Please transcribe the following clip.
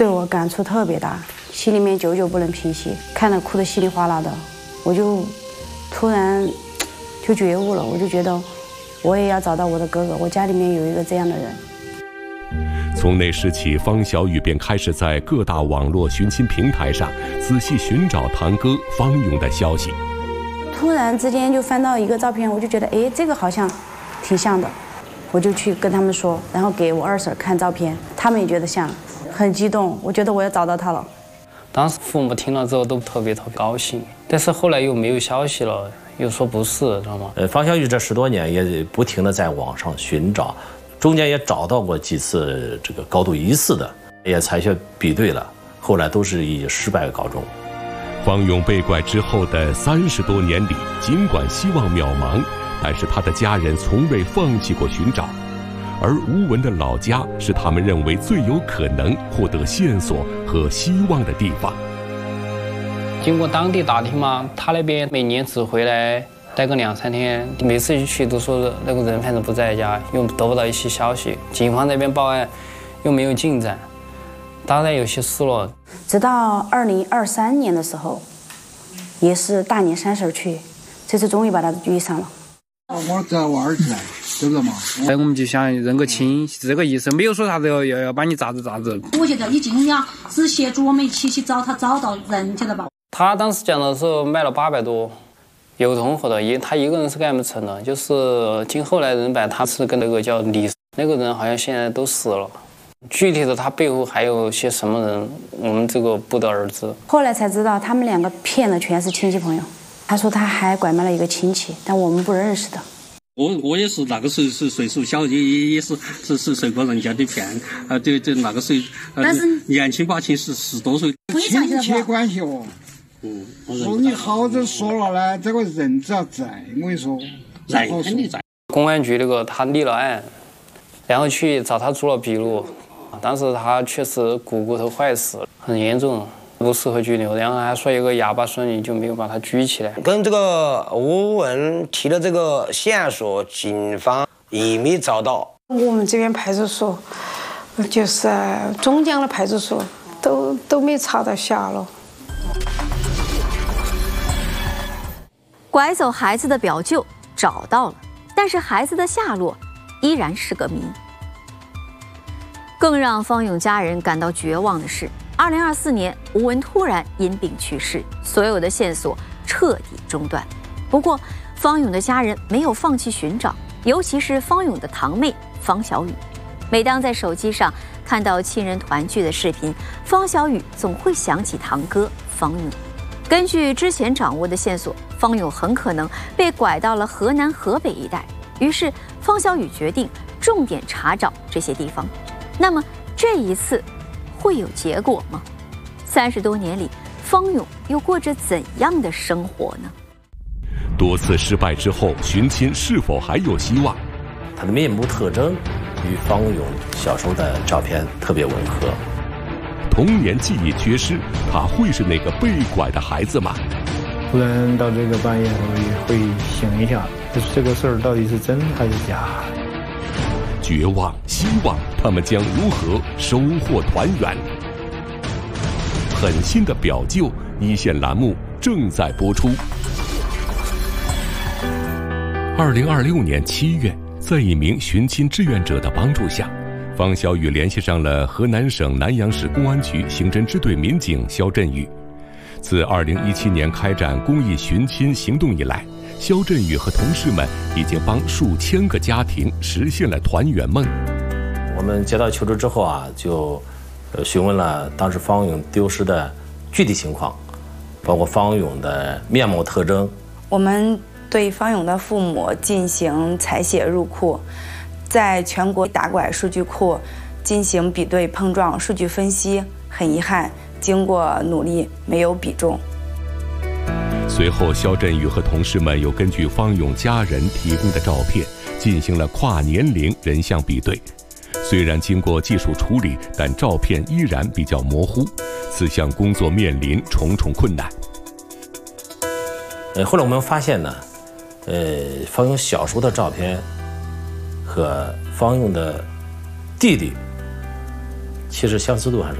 对我感触特别大，心里面久久不能平息，看得哭得稀里哗啦的，我就突然就觉悟了，我就觉得我也要找到我的哥哥，我家里面有一个这样的人。 从那时起，方小雨便开始在各大网络寻亲平台上仔细寻找堂哥方勇的消息。 突然之间就翻到一个照片，我就觉得，哎，这个好像挺像的，我就去跟他们说，然后给我二婶看照片，他们也觉得像，很激动，我觉得我要找到他了。 当时父母听了之后都特别高兴，但是后来又没有消息了，又说不是，知道吗？ 方小雨这10多年也不停地在网上寻找，中间也找到过几次这个高度疑似的，也采取比对了，后来都是以失败告终。 方勇被拐之后的30多年里，尽管希望渺茫，但是他的家人从未放弃过寻找。而吴文的老家是他们认为最有可能获得线索和希望的地方。 经过当地打听嘛，他那边每年只回来待个2、3天，每次一去都说那个人反正不在家，又得不到一些消息。警方那边报案又没有进展，当然有些失落。 直到2023年的时候，也是大年30去，这次终于把他遇上了。 我在我儿子，对不对嘛？ 我们就想认个亲，这个意思，没有说啥子要把你咋子。 我觉得已经要只协助我们一起去找他，找到人家了吧。 他当时讲的时候卖了800多，有同伙的，他一个人是干不成的，就是经后来人摆，他是跟那个叫李那个人好像现在都死了。具体的他背后还有些什么人，我们这个不得而知。 后来才知道，他们2个骗的全是亲戚朋友。他说他还拐卖了一个亲戚，但我们不认识的。 我也是那个时候是岁数小，也是受过人家的骗啊，对那个时候，但是年轻把亲10多岁， 亲戚关系哦。说你好着说了呢，这个人只要在，我跟你说， 人肯定在。 公安局那个他立了案，然后去找他做了笔录，当时他确实骨头坏死，很严重。不适合拘留，然后还说有个哑巴孙女，就没有把他拘起来。 跟这个吴文提的这个线索，警方也没找到。 我们这边派出所，就是中江的派出所，都没查到下落。 拐走孩子的表舅找到了，但是孩子的下落依然是个谜。更让方勇家人感到绝望的是，2024年，吴文突然因病去世，所有的线索彻底中断。不过，方勇的家人没有放弃寻找，尤其是方勇的堂妹方小雨。每当在手机上看到亲人团聚的视频，方小雨总会想起堂哥方勇。根据之前掌握的线索，方勇很可能被拐到了河南、河北一带。于是，方小雨决定重点查找这些地方。那么，这一次会有结果吗？30多年里，方勇又过着怎样的生活呢？ 多次失败之后，寻亲是否还有希望？ 他的面部特征与方勇小时候的照片特别吻合。 童年记忆缺失，他会是那个被拐的孩子吗？ 突然到这个半夜会醒一下，这个事儿到底是真还是假？ 绝望、希望，他们将如何收获团圆？狠心的表舅一线栏目正在播出。2026年7月，在一名寻亲志愿者的帮助下，方小雨联系上了河南省南阳市公安局刑侦支队民警肖振宇。自2017年开展公益寻亲行动以来，肖振宇和同事们已经帮数千个家庭实现了团圆梦。 我们接到求助之后啊，就询问了当时方勇丢失的具体情况，包括方勇的面貌特征。 我们对方勇的父母进行采血入库，在全国打拐数据库进行比对碰撞数据分析。很遗憾，经过努力没有比中。 随后，肖振宇和同事们又根据方勇家人提供的照片进行了跨年龄人像比对。虽然经过技术处理，但照片依然比较模糊，此项工作面临重重困难。 后来我们发现呢，方勇小时候的照片和方勇的弟弟其实相似度还是